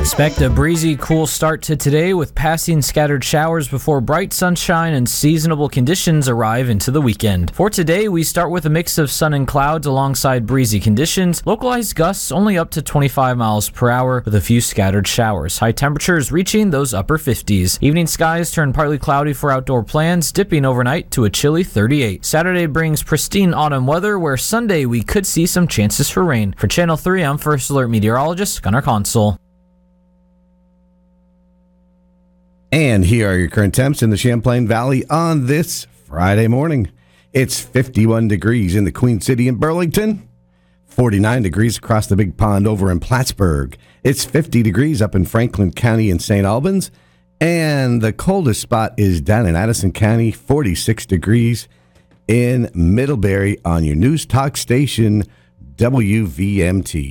Expect a breezy, cool start to today with passing scattered showers before bright sunshine and seasonable conditions arrive into the weekend. For today, we start with a mix of sun and clouds alongside breezy conditions, localized gusts only up to 25 miles per hour with a few scattered showers. High temperatures reaching those upper 50s. Evening skies turn partly cloudy for outdoor plans, dipping overnight to a chilly 38. Saturday brings pristine autumn weather, where Sunday we could see some chances for rain. For Channel 3, I'm First Alert meteorologist Gunnar Consul. And here are your current temps in the Champlain Valley on this Friday morning. It's 51 degrees in the Queen City in Burlington, 49 degrees across the Big Pond over in Plattsburgh. It's 50 degrees up in Franklin County in St. Albans. And the coldest spot is down in Addison County, 46 degrees in Middlebury on your News Talk station, WVMT.